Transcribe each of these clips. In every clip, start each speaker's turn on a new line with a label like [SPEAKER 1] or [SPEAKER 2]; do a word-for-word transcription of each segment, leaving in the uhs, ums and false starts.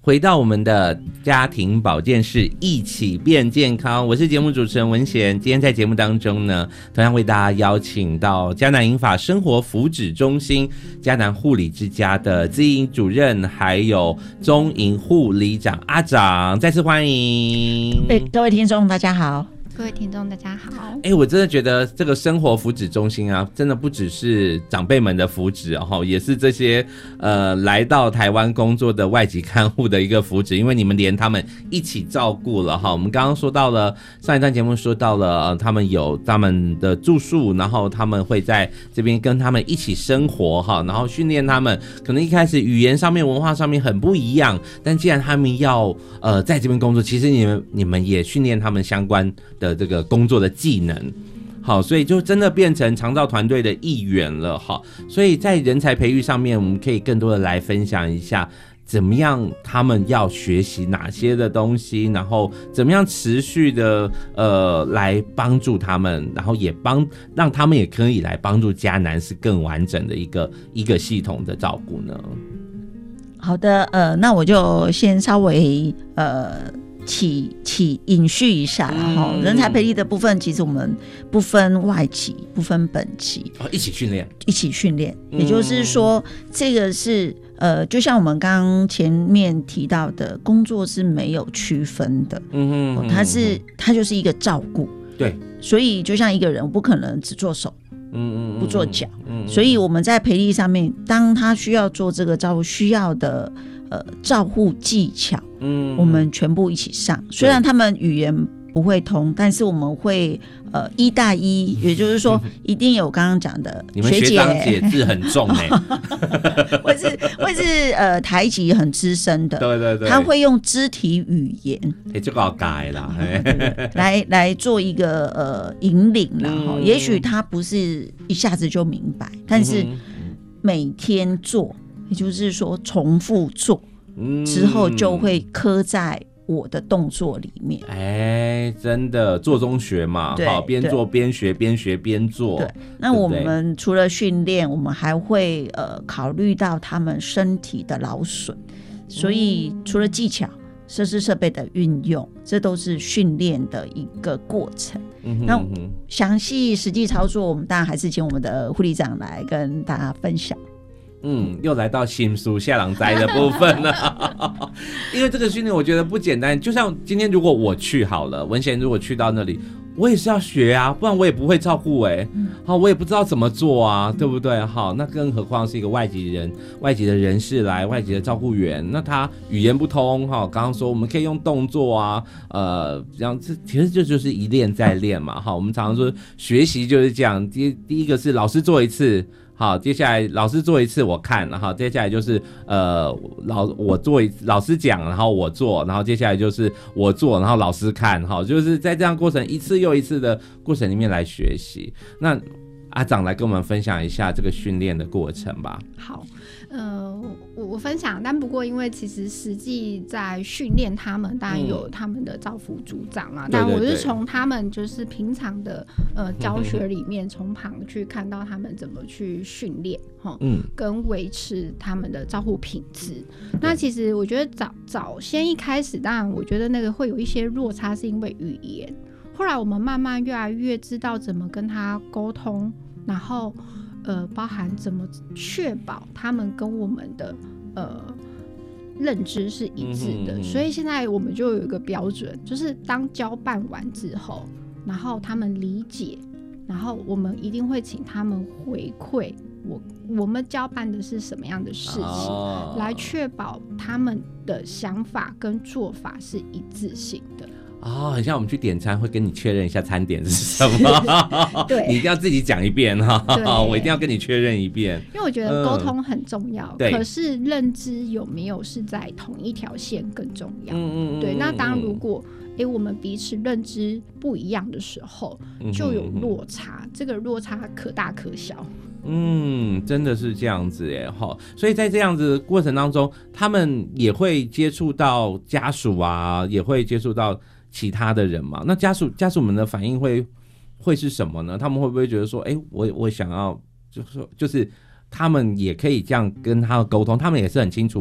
[SPEAKER 1] 回到我们的家庭保健室，一起变健康。我是节目主持人文贤。今天在节目当中呢，同样为大家邀请到嘉南银发生活福祉中心嘉南护理之家的资营主任，还有中营护理长阿长，再次欢迎。
[SPEAKER 2] 欸、各位听众大家好。
[SPEAKER 3] 各位听众大家好。
[SPEAKER 1] 哎、欸，我真的觉得这个生活福祉中心啊，真的不只是长辈们的福祉哦，也是这些呃来到台湾工作的外籍看护的一个福祉，因为你们连他们一起照顾了哈。我们刚刚说到了上一段节目说到了、呃、他们有他们的住宿，然后他们会在这边跟他们一起生活哈，然后训练他们。可能一开始语言上面、文化上面很不一样，但既然他们要呃在这边工作，其实你们你们也训练他们相关的这个工作的技能，好，所以就真的变成长照团队的一员了，好，所以在人才培育上面，我们可以更多的来分享一下，怎么样他们要学习哪些的东西，然后怎么样持续的呃来帮助他们，然后也帮让他们也可以来帮助嘉南是更完整的一个一个系统的照顾呢。
[SPEAKER 2] 好的，呃，那我就先稍微呃。起起引序一下啦、嗯、人才培育的部分其实我们不分外籍不分本籍、
[SPEAKER 1] 哦、一起训练
[SPEAKER 2] 一起训练、嗯、也就是说这个是呃，就像我们刚刚前面提到的工作是没有区分的，嗯哼嗯哼、哦、它是它就是一个照顾，对，所以就像一个人我不可能只做手嗯嗯不做脚、嗯、所以我们在培育上面当他需要做这个照顾需要的呃，照护技巧，嗯，我们全部一起上。虽然他们语言不会通，但是我们会呃一带一，也就是说，一定有刚刚讲的
[SPEAKER 1] 你们学长姐字很重哎、
[SPEAKER 2] 欸，或是或是呃台籍很资深的，
[SPEAKER 1] 对对对，
[SPEAKER 2] 他会用肢体语言，
[SPEAKER 1] 哎、欸，这个好改啦，
[SPEAKER 2] 来来做一个呃引领啦、嗯、也许他不是一下子就明白，但是每天做。也就是说重复做之后就会刻在我的动作里面。哎、
[SPEAKER 1] 嗯，真的做中学嘛，好，边做边学，边学边做。
[SPEAKER 2] 对，那我们除了训练，我们还会呃考虑到他们身体的劳损，所以除了技巧、设施设备的运用，这都是训练的一个过程。嗯、那详细实际操作，我们当然还是请我们的护理长来跟大家分享。
[SPEAKER 1] 嗯，又来到新书下狼灾的部分了因为这个训练我觉得不简单，就像今天如果我去好了，文贤如果去到那里，我也是要学啊，不然我也不会照顾哎、欸，好，我也不知道怎么做啊，对不对？好，那更何况是一个外籍人、外籍的人士来，外籍的照顾员，那他语言不通哈，刚刚说我们可以用动作啊，呃，这样子其实这就是一练再练嘛，哈，我们常常说学习就是这样，第第一个是老师做一次。好，接下来老师做一次我看，然后接下来就是呃老我做一老师讲，然后我做，然后接下来就是我做，然后老师看，好，就是在这样过程一次又一次的过程里面来学习。那阿长来跟我们分享一下这个训练的过程吧。
[SPEAKER 3] 好，呃，我我分享，但不过因为其实实际在训练他们，当然有他们的照服组长啦、嗯，但我是从他们就是平常的呃教学里面从旁去看到他们怎么去训练，嗯，跟维持他们的照护品质。那其实我觉得早早先一开始，当然我觉得那个会有一些落差，是因为语言。后来我们慢慢越来越知道怎么跟他沟通，然后呃，包含怎么确保他们跟我们的呃认知是一致的、嗯、所以现在我们就有一个标准，就是当交办完之后，然后他们理解，然后我们一定会请他们回馈我我们交办的是什么样的事情、哦、来确保他们的想法跟做法是一致性的。
[SPEAKER 1] 哦，很像我们去点餐会跟你确认一下餐点是什么对，你一定要自己讲一遍哈，我一定要跟你确认一遍，
[SPEAKER 3] 因为我觉得沟通很重要、嗯、可是认知有没有是在同一条线更重要。嗯嗯对，那当如果欸、我们彼此认知不一样的时候就有落差、嗯、这个落差可大可小。
[SPEAKER 1] 嗯，真的是这样子耶，所以在这样子的过程当中，他们也会接触到家属啊，也会接触到其他的人嘛。那家属家属们的反应会会是什么呢？他们会不会觉得说，哎、欸，我我想要就是就是他们也可以这样跟他沟通，他们也是很清楚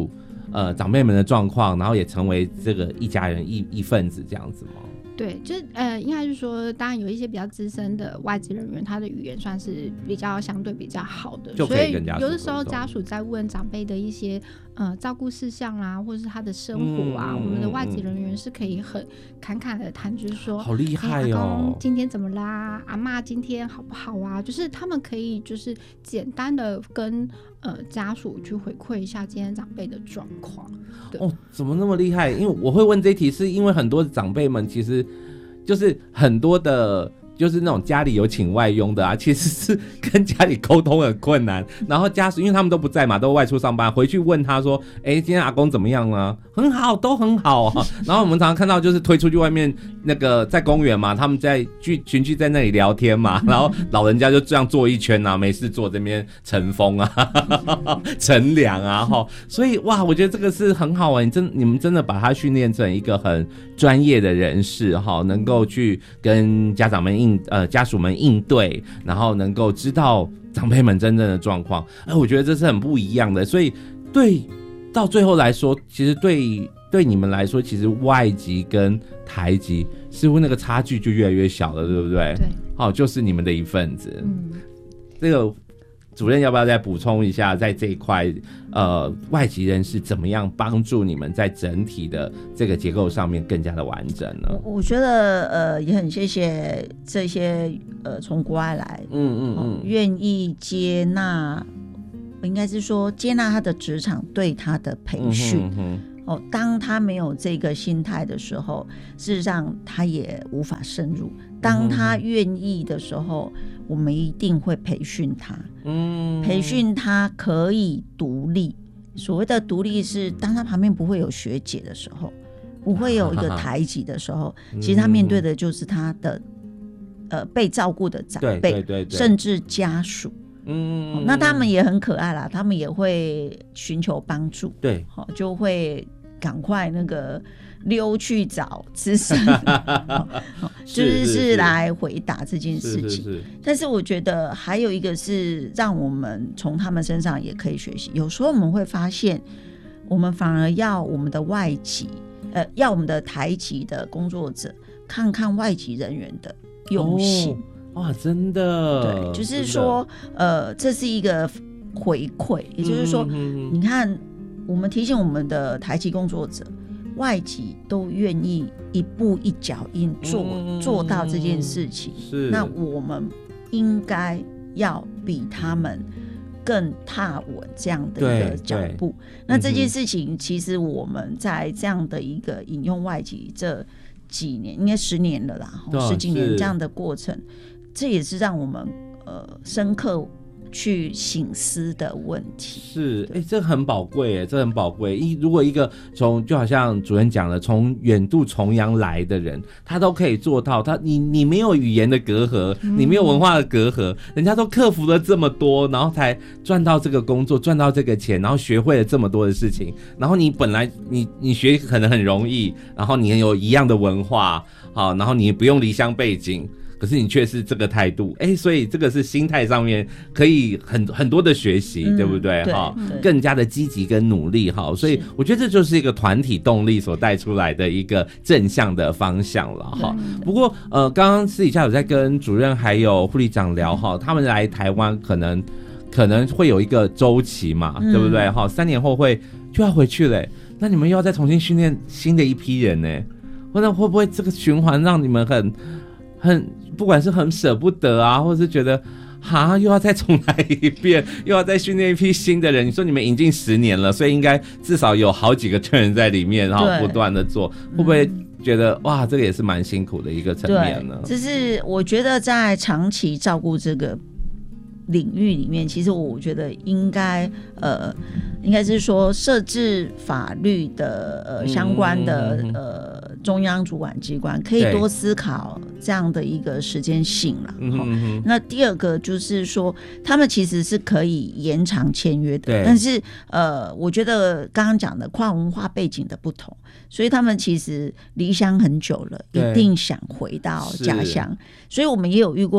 [SPEAKER 1] 呃长辈们的状况，然后也成为这个一家人一一份子这样子吗？
[SPEAKER 3] 对，就是呃，应该是说，当然有一些比较资深的外籍人员，他的语言算是比较相对比较好的，
[SPEAKER 1] 就可以跟家属沟通。
[SPEAKER 3] 所以有的时候家属在问长辈的一些呃照顾事项啦，或者是他的生活啊，嗯、我们的外籍人员是可以很侃侃的谈，就是说，
[SPEAKER 1] 好厉害哦，
[SPEAKER 3] 欸、阿公今天怎么啦？阿嬷今天好不好啊？就是他们可以就是简单的跟呃家属去回馈一下今天长辈的状况。
[SPEAKER 1] 哦，怎么那么厉害？因为我会问这一题，是因为很多长辈们其实就是很多的。就是那种家里有请外佣的啊，其实是跟家里沟通很困难。然后家属因为他们都不在嘛，都外出上班，回去问他说：“哎、欸，今天阿公怎么样呢？很好，都很好啊。”然后我们常常看到就是推出去外面那个在公园嘛，他们在聚群聚在那里聊天嘛，然后老人家就这样坐一圈啊，没事坐这边乘风啊、乘凉啊，哈。所以哇，我觉得这个是很好玩，你真你们真的把他训练成一个很专业的人士哈，能够去跟家长们应。呃，家属们应对，然后能够知道长辈们真正的状况，哎，我觉得这是很不一样的。所以对到最后来说，其实对对你们来说，其实外籍跟台籍似乎那个差距就越来越小了，对不对？
[SPEAKER 3] 对，
[SPEAKER 1] 好、哦，就是你们的一份子。
[SPEAKER 3] 嗯，
[SPEAKER 1] 这个主任要不要再补充一下，在这一块，呃，外籍人士怎么样帮助你们在整体的这个结构上面更加的完整呢？
[SPEAKER 2] 我, 我觉得，呃，也很谢谢这些呃从国外来，嗯嗯嗯，愿、哦、意接纳，应该是说接纳他的职场对他的培训。嗯哼哼哦，当他没有这个心态的时候，事实上他也无法深入。当他愿意的时候，我们一定会培训他，嗯，培训他可以独立。所谓的独立是，当他旁边不会有学姐的时候，不会有一个台籍的时候，其实他面对的就是他的呃被照顾的长辈，对对对对，甚至家属。嗯、哦，那他们也很可爱啦，他们也会寻求帮助，对，好、哦、就会赶快那个溜去找资深，哦、就是是来回答这件事情。是是是，但是我觉得还有一个是让我们从他们身上也可以学习。有时候我们会发现，我们反而要我们的外籍，呃，要我们的台籍的工作者看看外籍人员的用心。哦
[SPEAKER 1] 哇，真的，
[SPEAKER 2] 对，就是说，呃，这是一个回馈，也就是说，嗯、你看，我们提醒我们的台籍工作者，外籍都愿意一步一脚印做、嗯、做到这件事情，是，那我们应该要比他们更踏稳这样的一个脚步。那这件事情，其实我们在这样的一个引用外籍这几年，应该十年了啦，十几年这样的过程。这也是让我们呃深刻去省思的问题。
[SPEAKER 1] 是，哎、欸，这很宝贵，哎，这很宝贵。一如果一个从就好像主任讲的，从远渡重洋来的人，他都可以做到，他你你没有语言的隔阂，你没有文化的隔阂，嗯、人家都克服了这么多，然后才赚到这个工作，赚到这个钱，然后学会了这么多的事情。然后你本来你你学可能很容易，然后你有一样的文化，好，然后你不用离乡背景。可是你却是这个态度，哎、欸，所以这个是心态上面可以很很多的学习、嗯，对不对？哈，更加的积极跟努力哈，所以我觉得这就是一个团体动力所带出来的一个正向的方向了哈。不过呃，刚刚私底下有在跟主任还有护理长聊哈，他们来台湾可能可能会有一个周期嘛，嗯、对不对？哈，三年后会就要回去嘞、欸，那你们又要再重新训练新的一批人呢、欸？或者会不会这个循环让你们很很？不管是很舍不得啊，或是觉得哈又要再重来一遍，又要再训练一批新的人。你说你们引进十年了，所以应该至少有好几个人在里面，然后不断的做，会不会觉得、嗯、哇，这个也是蛮辛苦的一个层面呢？
[SPEAKER 2] 就是我觉得在长期照顾这个领域里面，其实我觉得应该呃，应该是说设置法律的呃相关的、嗯、呃中央主管机关可以多思考这样的一个时间性了、嗯。那第二个就是说，他们其实是可以延长签约的，但是呃，我觉得刚刚讲的跨文化背景的不同，所以他们其实离乡很久了，一定想回到家乡，所以我们也有遇过。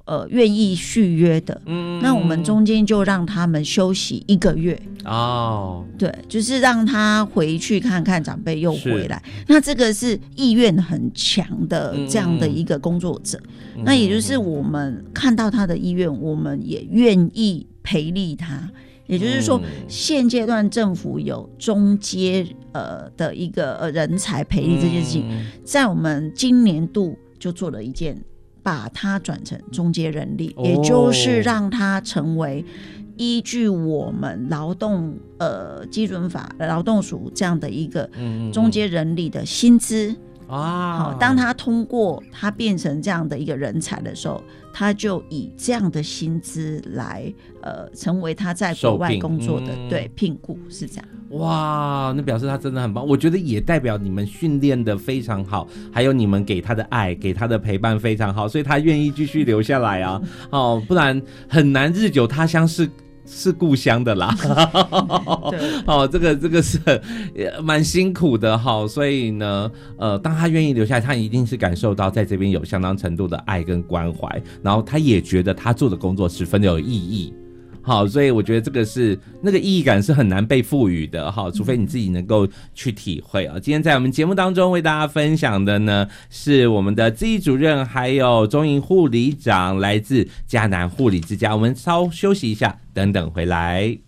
[SPEAKER 2] 呃愿意续约的，嗯，那我们中间就让他们休息一个月哦，对，就是让他回去看看长辈又回来。那这个是意愿很强的这样的一个工作者，嗯，那也就是我们看到他的意愿，我们也愿意培力他。也就是说，现阶段政府有中阶呃的一个呃人才培力这件事情，在我们今年度就做了一件。把它转成中阶人力，哦，也就是让它成为依据我们劳动呃基准法劳动署这样的一个中阶人力的薪资啊。好，当他通过他变成这样的一个人才的时候，他就以这样的薪资来呃成为他在国外工作的，嗯，对聘雇是这样。
[SPEAKER 1] 哇，那表示他真的很棒，我觉得也代表你们训练的非常好，还有你们给他的爱给他的陪伴非常好，所以他愿意继续留下来啊。哦，不然很难日久他乡是是故乡的啦。对，哦，这个这个是蛮辛苦的哈，所以呢，呃，当他愿意留下来，他一定是感受到在这边有相当程度的爱跟关怀，然后他也觉得他做的工作十分的有意义。好，所以我觉得这个是那个意义感是很难被赋予的，好，除非你自己能够去体会啊。今天在我们节目当中为大家分享的呢，是我们的咨议主任还有中营护理长，来自嘉南护理之家。我们稍休息一下，等等回来。